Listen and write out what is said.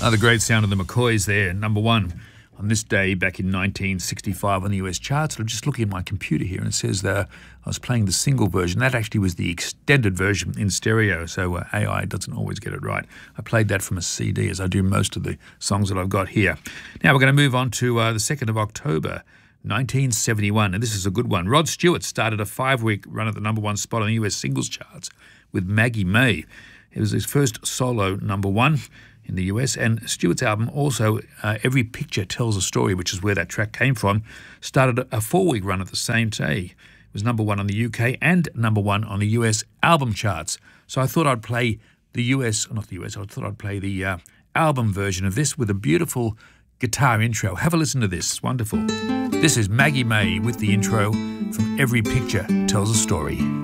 The great sound of the McCoys there, number one on this day back in 1965 on the US charts. I'm just looking at my computer here and it says that I was playing the single version. That actually was the extended version in stereo, so AI doesn't always get it right. I played that from a CD, as I do most of the songs that I've got here. Now we're going to move on to the 2nd of October, 1971, and this is a good one. Rod Stewart started a 5-week run at the number one spot on the US singles charts with Maggie May. It was his first solo number one in the US, and Stewart's album also, Every Picture Tells a Story, which is where that track came from, started a 4-week run at the same day. It was number one on the UK and number one on the US album charts. So I thought I'd play the I thought I'd play the album version of this with a beautiful guitar intro. Have a listen to this, it's wonderful. This is Maggie May with the intro from Every Picture Tells a Story.